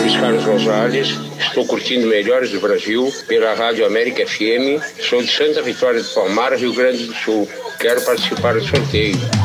Luiz Carlos Rosales, estou curtindo Melhores do Brasil pela Rádio América FM. Sou de Santa Vitória do Palmar, Rio Grande do Sul. Quero participar do sorteio.